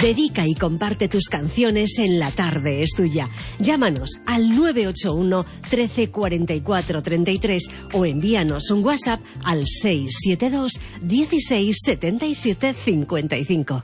Dedica y comparte tus canciones en La Tarde es Tuya. Llámanos al 981 13 44 33 o envíanos un WhatsApp al 672 16 77 55.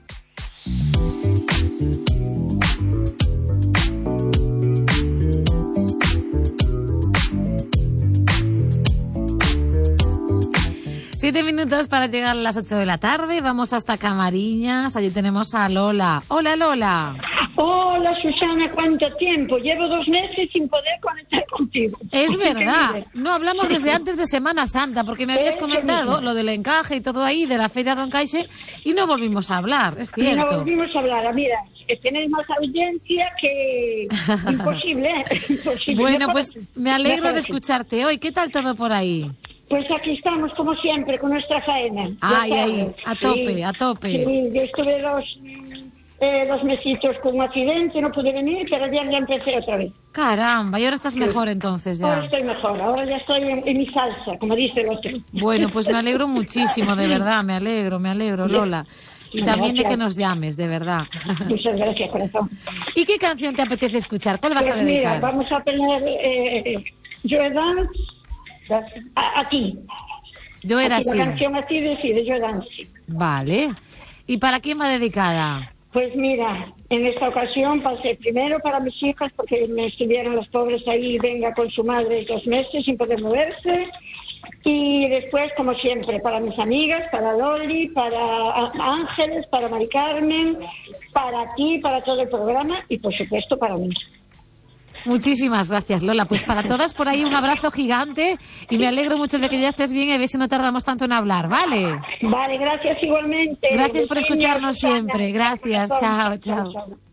Siete minutos para llegar a las 8 de la tarde. Vamos hasta Camariñas. Allí tenemos a Lola. Hola, Lola. Hola, Susana, ¿cuánto tiempo? Llevo 2 meses sin poder conectar contigo. Es verdad. No hablamos desde antes de Semana Santa, porque me habías comentado lo del encaje y todo ahí, de la Feria Don Caixe, y no volvimos a hablar, es cierto. No volvimos a hablar. Mira, que tenéis más audiencia que... Imposible, ¿eh? Imposible. Bueno, pues me alegro de escucharte hoy. ¿Qué tal todo por ahí? Pues aquí estamos, como siempre, con nuestra faena. Ay, a tope, sí, a tope. Sí, yo estuve 2 mesitos con un accidente, no pude venir, pero ya empecé otra vez. Caramba, y ahora estás mejor entonces ya. Ahora estoy mejor, ahora ya estoy en mi salsa, como dice el otro. Bueno, pues me alegro muchísimo, de verdad, me alegro, Lola. Y también de que nos llames, de verdad. Muchas gracias, corazón. ¿Y qué canción te apetece escuchar? ¿Cuál vas a dedicar? Mira, vamos a poner Joe Dance. Aquí. Yo era así. La canción así decide Yo Dancing. Vale. ¿Y para quién va dedicada? Pues mira, en esta ocasión pasé primero para mis hijas, porque me estuvieron las pobres ahí, venga con su madre 2 meses sin poder moverse. Y después, como siempre, para mis amigas, para Loli, para Ángeles, para Mari Carmen, para ti, para todo el programa y por supuesto para mí. Muchísimas gracias, Lola. Pues para todas por ahí un abrazo gigante y me alegro mucho de que ya estés bien y a ver si no tardamos tanto en hablar, ¿vale? Vale, gracias igualmente. Gracias por escucharnos siempre. Gracias, chao.